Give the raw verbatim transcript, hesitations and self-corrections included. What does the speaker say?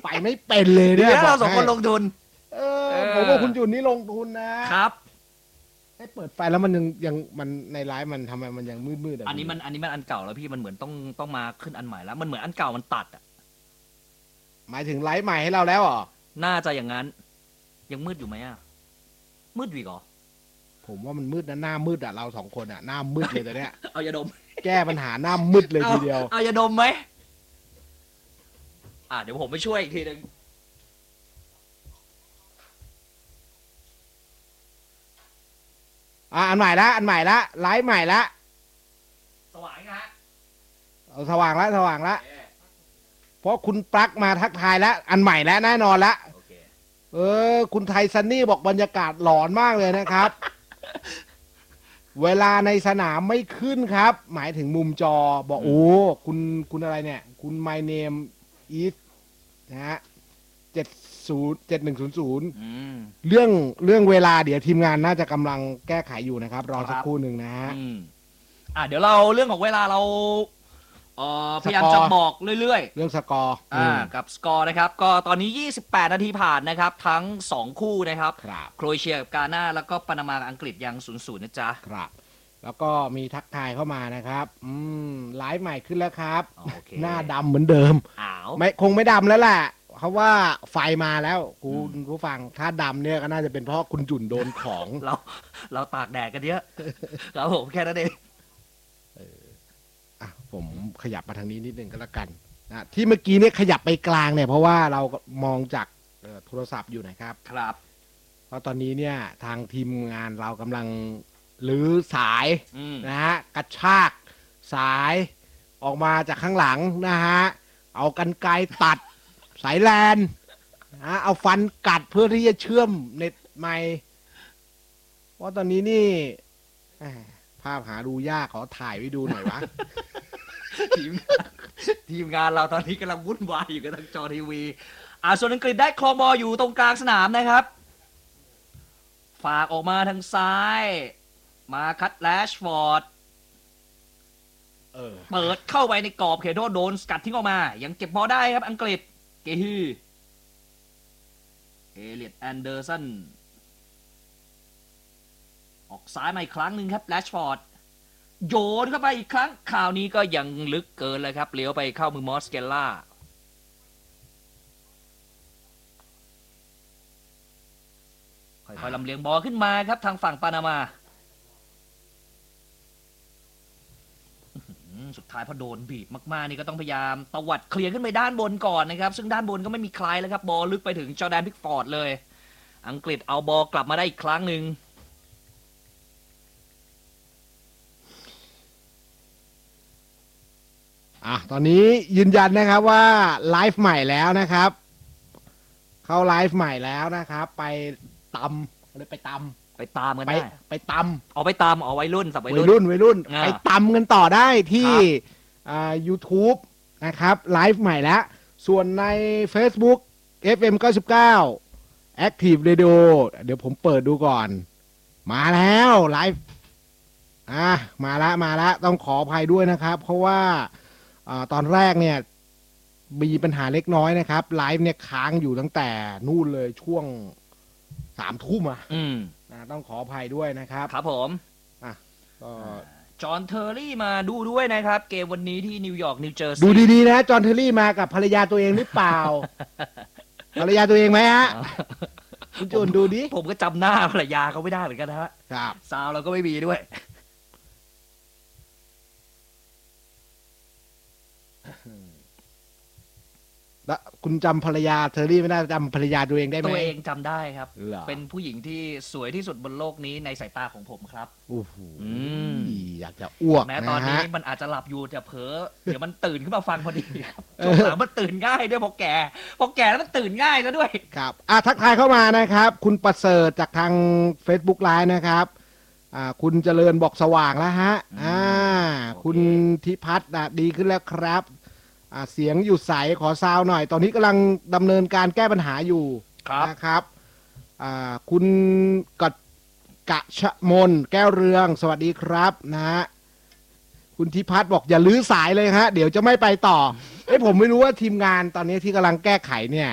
ไปไม่เป็นเลยเนี่ยเดี๋ยวเราสองคนลงทุนเออผมว่าคุณจุนนี่ลงทุนนะครับ ให้เปิดไฟแล้วมันยังยังมันในไลฟ์มันทำไมมันยังมืดมืดอันนี้มันอันนี้มันอันเก่าแล้วพี่มันเหมือนต้องต้องมาขึ้นอันใหม่แล้วมันเหมือนอันเก่ามันตัดอ่ะหมายถึงไลฟ์ใหม่ให้เราแล้วเหรอน่าจะอย่างนั้น ยังมืดอยู่ไหมอ่ะมืดอยู่อีกเหรอผมว่ามันมืดนะหน้ามืดอ่ะเราสองคนอ่ะหน้ามืดเลยตอนเนี้ยเอายาดมแก้ปัญหาหน้ามืดเลยทีเดียวเอายาดมไหมอ่ะเดี๋ยวผมไปช่วยอีกทีหนึ่งอ่ะอันใหม่ละอันใหม่ละไลฟ์ใหม่ละสว่างนะฮะเอาสว่างละสว่างละเพราะคุณปลั๊กมาทักทายแล้วอันใหม่แล้วแน่นอนละโอเคเออคุณไทยซันนี่บอกบรรยากาศหลอนมากเลยนะครับ เวลาในสนามไม่ขึ้นครับ หมายถึงมุมจอบอกโอ้คุณคุณอะไรเนี่ย คุณ my name is นะฮะเจ็ดศูนย์เจ็ดหนึ่งศูนย์ศูนย์อืมเรื่องเรื่องเวลาเดี๋ยวทีมงานน่าจะกำลังแก้ไขอยู่นะครับ รอสักครับครู่หนึ่งนะฮะอืมอ่ะเดี๋ยวเราเรื่องของเวลาเราเอ่อพยายามสกอร์จะบอกเรื่อยเรื่องสกอร์ๆอ่ากับสกอร์นะครับ ก็ตอนนี้ยี่สิบแปดนาทีผ่านนะครับ ทั้งสองคู่นะครับครับโครเอเชียกับกาน่าแล้วก็ปานามากับอังกฤษยังศูนย์ศูนย์นะจ๊ะครับ แล้วก็มีทักทายเข้ามานะครับ อืมไลฟ์ใหม่ขึ้นแล้วครับโอเคหน้าดำเหมือนเดิมอ้าวไม่คงไม่ดำแล้วแหละเพราะว่าไฟมาแล้วคุอืณมผู้ฟังถ้าดำเนี่ยก็น่าจะเป็นเพราะคุณจุ่นโดนของเราเราตากแดดกันเยอะ ครับผมแค่นั้นเองอ่ะผมขยับมาทางนี้นิดนึงก็แล้วกันนะที่เมื่อกี้เนี่ยขยับไปกลางเนี่ยเพราะว่าเรามองจากเอ่อโทรศัพท์อยู่นะครับครับเพราะตอนนี้เนี่ยทางทีมงานเรากำลังรื้อสายอืมนะฮะกระชากสายออกมาจากข้างหลังนะฮะเอากันไกรตัดสายแลนนะฮะเอาฟันกัดเพื่อที่จะเชื่อมเน็ตไมค์เพราะตอนนี้นี่แหม่ภาพหาดูยากขอถ่ายไว้ดูหน่อยวะทีมงานทีมงานเราตอนนี้กำลังวุ่นวายอยู่กับทางจอทีวี อ่าส่วนอังกฤษได้คลองบอลอยู่ตรงกลางสนามนะครับ ฝากออกมาทางซ้าย มาคัดแลชฟอร์ดเออเปิดเข้าไปในกรอบเขตโทษโดนสกัดทิ้งออกมา ยังเก็บบอลได้ครับอังกฤษ เกฮีเอเลียดแอนเดอร์สัน ออกซ้ายมาอีกครั้งหนึ่งครับแลชฟอร์ด โยนเข้าไปอีกครั้งข่าวนี้ก็ยังลึกเกินเลยครับเลี้ยวไปเข้ามือมอสเกลล่า ค่อยๆลำเลียงบอลขึ้นมาครับทางฝั่งปานามา สุดท้ายพอโดนบีบมากๆนี่ก็ต้องพยายามตวัดเคลียร์ขึ้นไปด้านบนก่อนนะครับ ซึ่งด้านบนก็ไม่มีใครแล้วครับ บอลลึกไปถึงจอร์แดนพิกฟอร์ดเลย อังกฤษเอาบอลกลับมาได้อีกครั้งหนึ่งอ่ะตอนนี้ยืนยันนะครับว่าไลฟ์ใหม่แล้วนะครับ เข้าไลฟ์ใหม่แล้วนะครับ ไปตำอะไรไปตำไปตามกันไปได้ไปตำเอาไปตามเอาวัยรุ่นสับวัยวัยรุ่นรุ่นวัยรุ่นอ่าไปตำกันต่อได้ที่ครับอ่า YouTube นะครับไลฟ์ใหม่แล้ว ส่วนใน Facebook เอฟ เอ็ม เก้าสิบเก้า Active Radio เดี๋ยวผมเปิดดูก่อน มาแล้วไลฟ์อ่ะมาละมาละต้องขออภัยด้วยนะครับ เพราะว่าอาตอนแรกเนี่ยมีปัญหาเล็กน้อยนะครับไลฟ์เนี่ยค้างอยู่ตั้งแต่นู่นเลยช่วงสามทุ่มอะอืมนะต้องขออภัยด้วยนะครับครับผมก็จอห์นเทอร์รี่มาดูด้วยนะครับ เกมวันนี้ที่นิวยอร์กนิวเจอร์ซีย์ดูดีๆนะจอห์นเทอร์รี่มากับภรรยาตัวเองหรือเปล่า ภรรยาตัวเองไหมฮะคุณจูนดูดิผมก็จำหน้าภรรยาเขาไม่ได้เหมือนกันนะฮะครับซาวเราก็ไม่มีด้วยแล้วคุณจำภรรยาเทอร์รี่ไม่ได้จำภรรยาตัวเองได้ไหมตัวเองจำได้ครับเหรอเป็นผู้หญิงที่สวยที่สุดบนโลกนี้ในสายตาของผมครับโอ้โหอืมอยากจะอ้วกแม้นะตอนนี้ฮะมันอาจจะหลับอยู่แต่เผลอเดี๋ยวมันตื่นขึ้นมาฟังพอดีครับเออช่วงหลังมันตื่นง่ายด้วยพอแก่พอแก่แล้วมันตื่นง่ายแล้วด้วยครับอ่ะทักทายเข้ามานะครับ คุณประเสริฐจากทาง Facebook Live นะครับอ่าคุณเจริญบอกสว่างแล้วฮะอ่าโอเคคุณธิพัฒน์อ่ะดีขึ้นแล้วครับอ่าเสียงอยู่ใสขอซาวหน่อย ตอนนี้กำลังดำเนินการแก้ปัญหาอยู่ครับนะครับอ่าคุณกัดกะชะมนแก้วเรือง สวัสดีครับนะฮะคุณธิพัฒน์บอกอย่าลื้อสายเลยฮะเดี๋ยวจะไม่ไปต่อ เอ้ยผมไม่รู้ว่าทีมงานตอนนี้ที่กำลังแก้ไขเนี่ย